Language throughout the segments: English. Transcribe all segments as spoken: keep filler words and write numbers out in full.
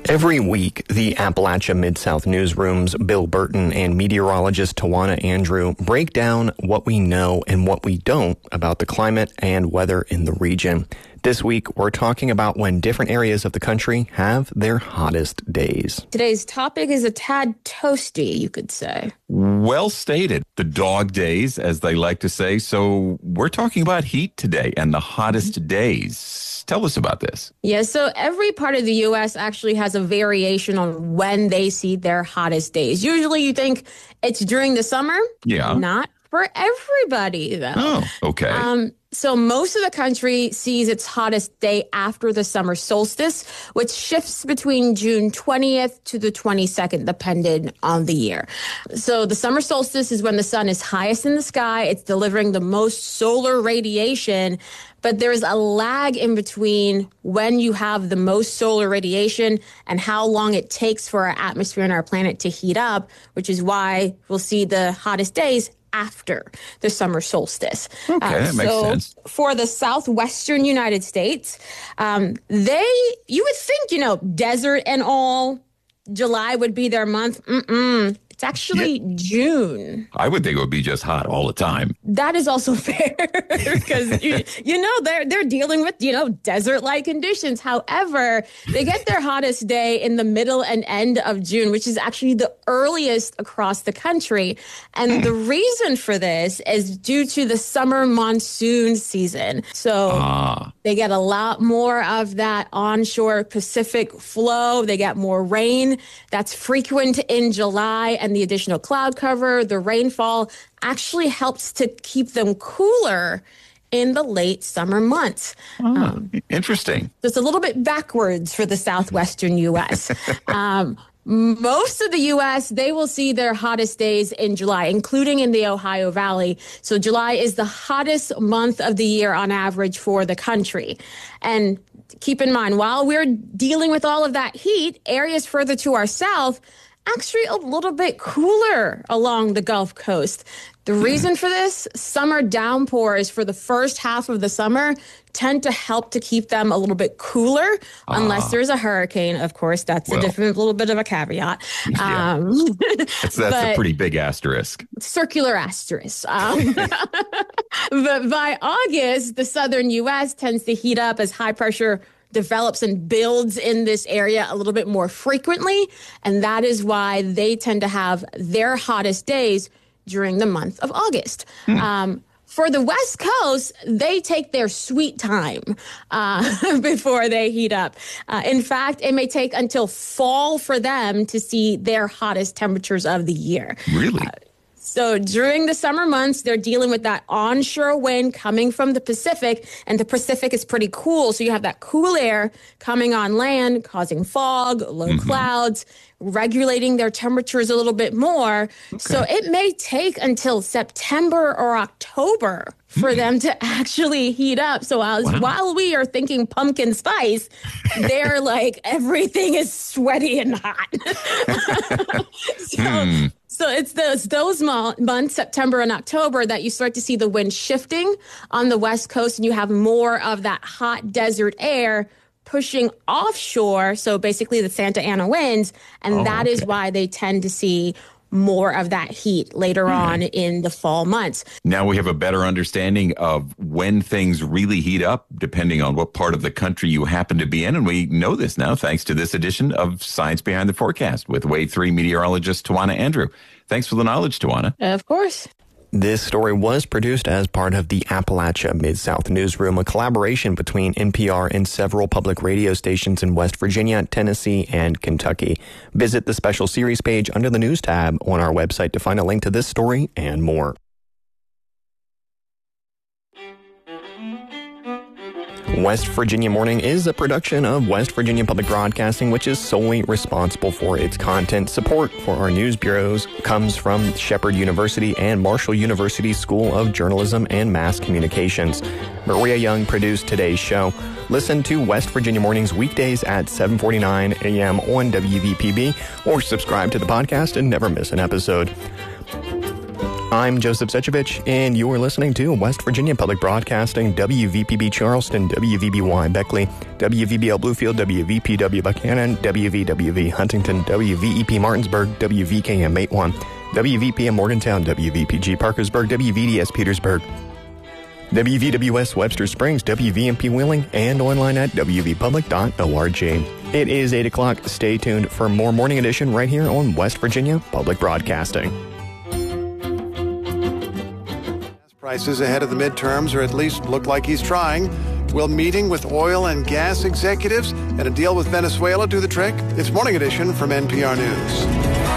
Every week, the Appalachia Mid-South Newsroom's Bill Burton and meteorologist Tawana Andrew break down what we know and what we don't about the climate and weather in the region. This week, we're talking about when different areas of the country have their hottest days. Today's topic is a tad toasty, you could say. Well stated. The dog days, as they like to say. So we're talking about heat today and the hottest days. Tell us about this. Yeah, so every part of the U S actually has a variation on when they see their hottest days. Usually you think it's during the summer. Yeah. Not for everybody, though. Oh, okay. Um, so most of the country sees its hottest day after the summer solstice, which shifts between June twentieth to the twenty-second, depending on the year. So the summer solstice is when the sun is highest in the sky. It's delivering the most solar radiation, but there's a lag in between when you have the most solar radiation and how long it takes for our atmosphere and our planet to heat up, which is why we'll see the hottest days after the summer solstice. Okay, uh, that makes so sense. For the southwestern United States, um, they, you would think, you know, desert and all, July would be their month. Mm-mm. It's actually yeah. June. I would think it would be just hot all the time. That is also fair because, you, you know, they're they're dealing with, you know, desert-like conditions. However, they get their hottest day in the middle and end of June, which is actually the earliest across the country. And the reason for this is due to the summer monsoon season. So ah. they get a lot more of that onshore Pacific flow. They get more rain. That's frequent in July. And the additional cloud cover, the rainfall actually helps to keep them cooler in the late summer months. Oh, um, interesting. Just a little bit backwards for the southwestern U S. um, most of the U S, they will see their hottest days in July, including in the Ohio Valley. So July is the hottest month of the year on average for the country. And keep in mind, while we're dealing with all of that heat, areas further to our south actually a little bit cooler along the Gulf Coast. The reason for this, summer downpours for the first half of the summer tend to help to keep them a little bit cooler, uh, unless there's a hurricane. Of course, that's well, a different little bit of a caveat. Yeah. Um, that's that's a pretty big asterisk. Circular asterisk. Um, but by August, the southern U S tends to heat up as high pressure develops and builds in this area a little bit more frequently. And that is why they tend to have their hottest days during the month of August. Hmm. Um, for the West Coast, they take their sweet time uh, before they heat up. Uh, in fact, it may take until fall for them to see their hottest temperatures of the year. Really? Uh, So during the summer months, they're dealing with that onshore wind coming from the Pacific, and the Pacific is pretty cool. So you have that cool air coming on land, causing fog, low mm-hmm. clouds, regulating their temperatures a little bit more. Okay. So it may take until September or October for mm. them to actually heat up. So as, wow. while we are thinking pumpkin spice, they're like, everything is sweaty and hot. so, mm. So it's those those months, September and October, that you start to see the wind shifting on the West Coast, and you have more of that hot desert air pushing offshore. So basically the Santa Ana winds, and oh, that okay. is why they tend to see more of that heat later mm-hmm. on in the fall months. Now we have a better understanding of when things really heat up, depending on what part of the country you happen to be in. And we know this now thanks to this edition of Science Behind the Forecast with Wave three meteorologist Tawana Andrew. Thanks for the knowledge, Tawana. Of course. This story was produced as part of the Appalachia Mid-South Newsroom, a collaboration between N P R and several public radio stations in West Virginia, Tennessee, and Kentucky. Visit the special series page under the News tab on our website to find a link to this story and more. West Virginia Morning is a production of West Virginia Public Broadcasting, which is solely responsible for its content. Support for our news bureaus comes from Shepherd University and Marshall University School of Journalism and Mass Communications. Maria Young produced today's show. Listen to West Virginia Mornings weekdays at seven forty-nine a.m. on W V P B, or subscribe to the podcast and never miss an episode. I'm Joseph Secevich, and you're listening to West Virginia Public Broadcasting, W V P B Charleston, W V B Y Beckley, W V B L Bluefield, W V P W Buchanan, W V W V Huntington, W V E P Martinsburg, W V K M Matewan, W V P M Morgantown, W V P G Parkersburg, W V D S Petersburg, W V W S Webster Springs, W V M P Wheeling, and online at w v public dot org. It is eight o'clock. Stay tuned for more Morning Edition right here on West Virginia Public Broadcasting. Prices ahead of the midterms, or at least look like he's trying. Will meeting with oil and gas executives and a deal with Venezuela do the trick? It's Morning Edition from N P R News.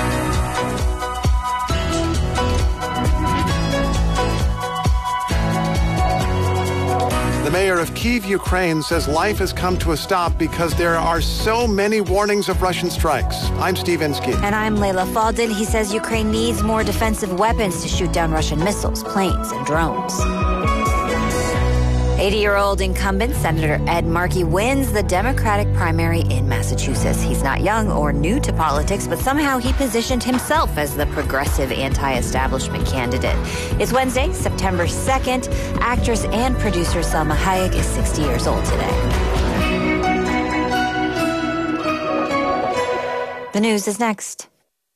The mayor of Kyiv, Ukraine, says life has come to a stop because there are so many warnings of Russian strikes. I'm Steve Inskeep. And I'm Layla Faldin. He says Ukraine needs more defensive weapons to shoot down Russian missiles, planes, and drones. eighty-year-old incumbent Senator Ed Markey wins the Democratic primary in Massachusetts. He's not young or new to politics, but somehow he positioned himself as the progressive anti-establishment candidate. It's Wednesday, September second. Actress and producer Salma Hayek is sixty years old today. The news is next.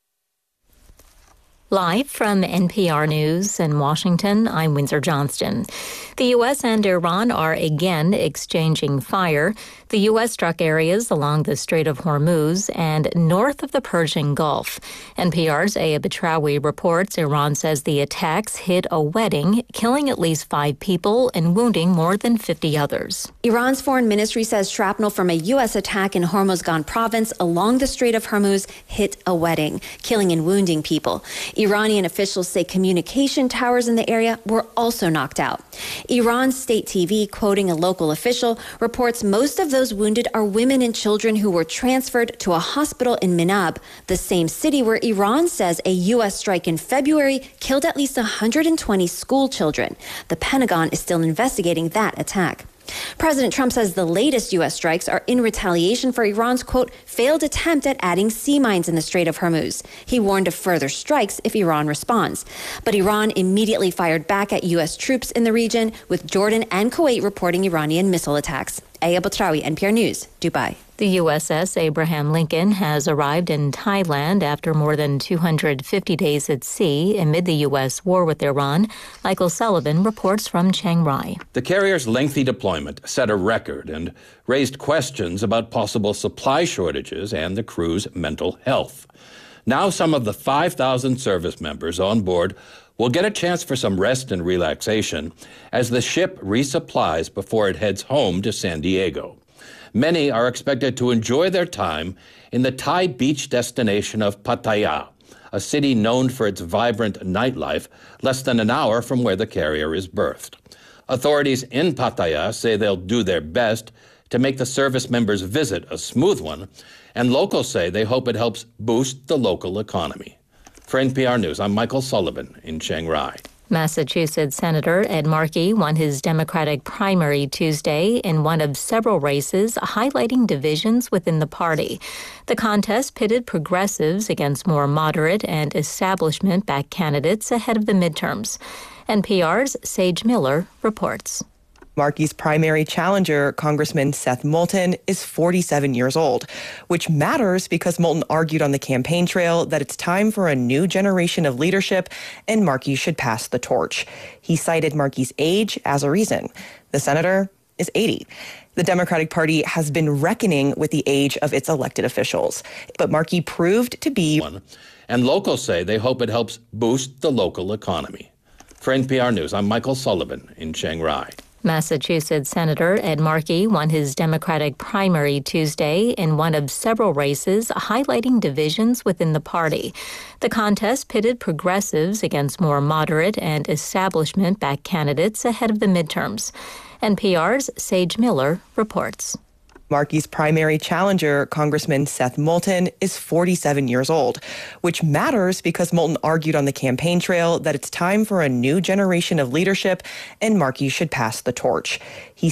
Live from N P R News in Washington, I'm Windsor Johnston. The U S and Iran are again exchanging fire. The U S struck areas along the Strait of Hormuz and north of the Persian Gulf. N P R's Aya Batrawi reports Iran says the attacks hit a wedding, killing at least five people and wounding more than fifty others. Iran's foreign ministry says shrapnel from a U S attack in Hormozgan province along the Strait of Hormuz hit a wedding, killing and wounding people. Iranian officials say communication towers in the area were also knocked out. Iran's state T V, quoting a local official, reports most of those wounded are women and children who were transferred to a hospital in Minab, the same city where Iran says a U S strike in February killed at least one hundred twenty school children. The Pentagon is still investigating that attack. President Trump says the latest U S strikes are in retaliation for Iran's, quote, failed attempt at adding sea mines in the Strait of Hormuz. He warned of further strikes if Iran responds. But Iran immediately fired back at U S troops in the region, with Jordan and Kuwait reporting Iranian missile attacks. Aya Batrawi, N P R News, Dubai. The U S S Abraham Lincoln has arrived in Thailand after more than two hundred fifty days at sea amid the U S war with Iran. Michael Sullivan reports from Chiang Rai. The carrier's lengthy deployment set a record and raised questions about possible supply shortages and the crew's mental health. Now some of the five thousand service members on board will get a chance for some rest and relaxation as the ship resupplies before it heads home to San Diego. Many are expected to enjoy their time in the Thai beach destination of Pattaya, a city known for its vibrant nightlife less than an hour from where the carrier is berthed. Authorities in Pattaya say they'll do their best to make the service members' visit a smooth one, and locals say they hope it helps boost the local economy. For N P R News, I'm Michael Sullivan in Chiang Rai. Massachusetts Senator Ed Markey won his Democratic primary Tuesday in one of several races, highlighting divisions within the party. The contest pitted progressives against more moderate and establishment-backed candidates ahead of the midterms. N P R's Sage Miller reports. Markey's primary challenger, Congressman Seth Moulton, is forty-seven years old, which matters because Moulton argued on the campaign trail that it's time for a new generation of leadership and Markey should pass the torch. He cited Markey's age as a reason. The senator is eighty. The Democratic Party has been reckoning with the age of its elected officials, but Markey proved to be one. And locals say they hope it helps boost the local economy. For N P R News, I'm Michael Sullivan in Chiang Rai. Massachusetts Senator Ed Markey won his Democratic primary Tuesday in one of several races, highlighting divisions within the party. The contest pitted progressives against more moderate and establishment-backed candidates ahead of the midterms. N P R's Sage Miller reports. Markey's primary challenger, Congressman Seth Moulton, is forty-seven years old, which matters because Moulton argued on the campaign trail that it's time for a new generation of leadership and Markey should pass the torch. He